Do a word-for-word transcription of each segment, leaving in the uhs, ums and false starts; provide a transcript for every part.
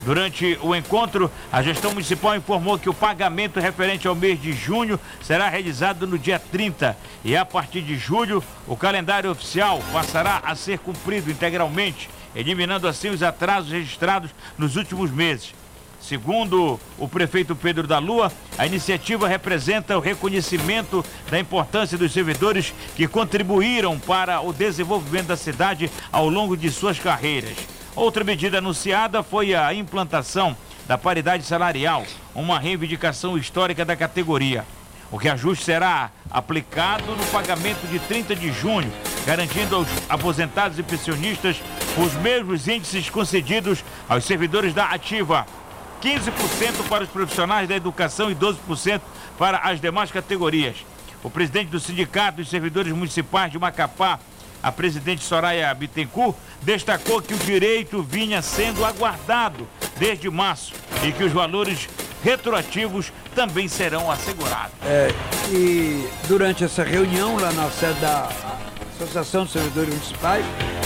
Durante o encontro, a gestão municipal informou que o pagamento referente ao mês de junho será realizado no dia trinta e a partir de julho o calendário oficial passará a ser cumprido integralmente, eliminando assim os atrasos registrados nos últimos meses. Segundo o prefeito Pedro da Lua, a iniciativa representa o reconhecimento da importância dos servidores que contribuíram para o desenvolvimento da cidade ao longo de suas carreiras. Outra medida anunciada foi a implantação da paridade salarial, uma reivindicação histórica da categoria. O reajuste será aplicado no pagamento de trinta de junho, garantindo aos aposentados e pensionistas os mesmos índices concedidos aos servidores da ativa. quinze por cento para os profissionais da educação e doze por cento para as demais categorias. O presidente do Sindicato dos Servidores Municipais de Macapá, a presidente Soraya Bittencourt, destacou que o direito vinha sendo aguardado desde março e que os valores retroativos também serão assegurados. É, e durante essa reunião lá na sede da Associação dos Servidores Municipais,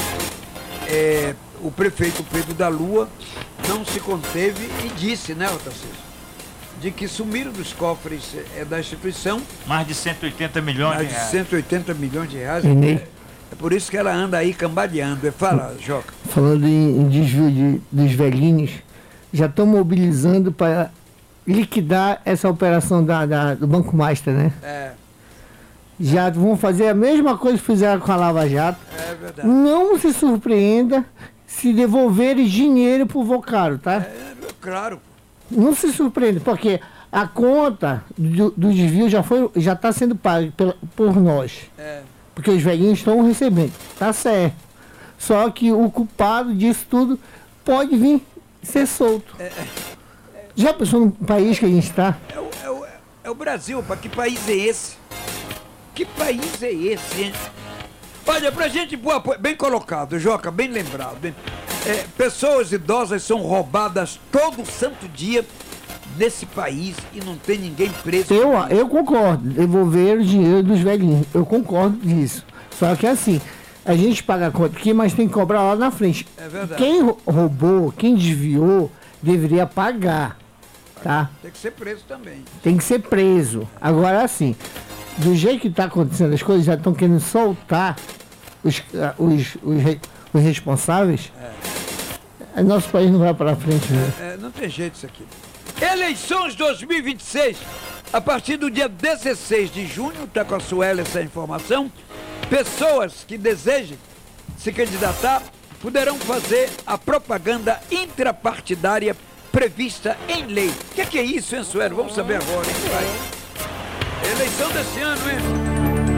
é, o prefeito Pedro da Lua não se conteve e disse, né, Otacílio, de que sumiram dos cofres é, da instituição mais de cento e oitenta milhões mais de reais. de cento e oitenta milhões de reais. Entendi. É, é por isso que ela anda aí cambaleando. Fala, Joca. Falando em, em desvio de, dos velhinhos, já estão mobilizando para liquidar essa operação da, da, do Banco Master, né? É. Já vão fazer a mesma coisa que fizeram com a Lava Jato. É verdade. Não se surpreenda se devolverem dinheiro pro Vocaro, tá? É, claro. Não se surpreenda, porque a conta do, do desvio já foi, já está sendo paga pela, por nós. É. Porque os velhinhos estão recebendo, tá certo. Só que o culpado disso tudo pode vir ser solto. É, é, Já pensou no país que a gente está? é, o, é, o, é o Brasil, pá. Que país é esse? Que país é esse, hein? Olha, pra gente, boa, bem colocado, Joca, bem lembrado. Hein? É, pessoas idosas são roubadas todo santo dia nesse país e não tem ninguém preso. Eu, eu concordo, devolver o dinheiro dos velhinhos, eu concordo disso. Só que assim, a gente paga a conta aqui, mas tem que cobrar lá na frente. É verdade. Quem roubou, quem desviou, deveria pagar, tá? Tem que ser preso também. Tem que ser preso. Agora assim, do jeito que está acontecendo as coisas, já estão querendo soltar os, os, os, os responsáveis. É. Nosso país não vai para frente, né? É, não tem jeito isso aqui. Eleições dois mil e vinte e seis, a partir do dia dezesseis de junho, está com a Sueli essa informação, pessoas que desejem se candidatar poderão fazer a propaganda intrapartidária prevista em lei. O que, é que é isso, hein, Sueli? Vamos saber agora, hein? Vai. Eleição desse ano, hein?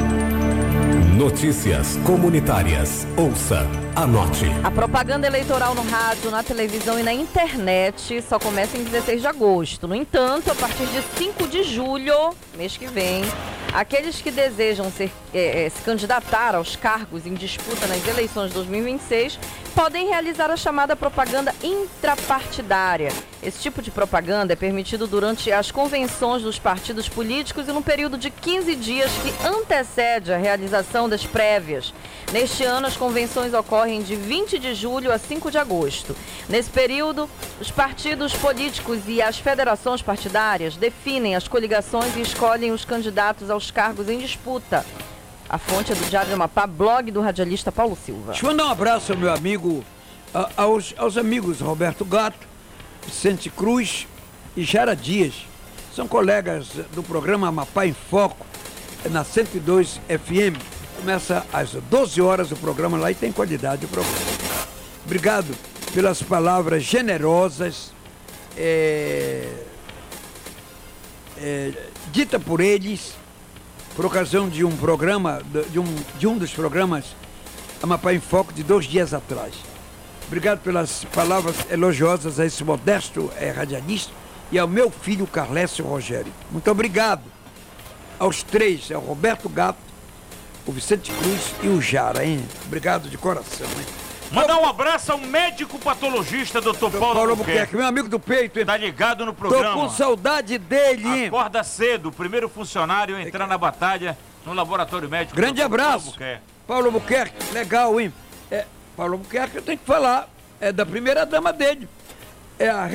Notícias comunitárias. Ouça, anote. A propaganda eleitoral no rádio, na televisão e na internet só começa em dezesseis de agosto. No entanto, a partir de cinco de julho, mês que vem, aqueles que desejam ser, é, se candidatar aos cargos em disputa nas eleições de dois mil e vinte e seis podem realizar a chamada propaganda intrapartidária. Esse tipo de propaganda é permitido durante as convenções dos partidos políticos e no período de quinze dias que antecede a realização das prévias. Neste ano, as convenções ocorrem de vinte de julho a cinco de agosto. Nesse período, os partidos políticos e as federações partidárias definem as coligações e escolhem os candidatos aos cargos em disputa. A fonte é do Diário do Amapá, blog do radialista Paulo Silva. Deixa eu mandar um abraço ao meu amigo, a, aos, aos amigos Roberto Gato, Vicente Cruz e Jara Dias. São colegas do programa Amapá em Foco, na cento e dois F M. Começa às doze horas o programa lá e tem qualidade o programa. Obrigado pelas palavras generosas, é, é, dita por eles, por ocasião de um programa, de um, de um dos programas Amapá em Foco de dois dias atrás. Obrigado pelas palavras elogiosas a esse modesto é, radialista e ao meu filho Carlécio Rogério. Muito obrigado aos três, ao Roberto Gato, o Vicente Cruz e o Jara, hein? Obrigado de coração, hein? Mandar um abraço ao médico patologista, doutor Paulo, Paulo Albuquerque. Albuquerque, meu amigo do peito, hein? Tá ligado no programa. Tô com saudade dele, hein? Acorda cedo, o primeiro funcionário a entrar na batalha no laboratório médico. Grande doutor abraço. Paulo Albuquerque. Paulo Albuquerque, legal, hein? É, Paulo Albuquerque, eu tenho que falar, é da primeira dama dele. é a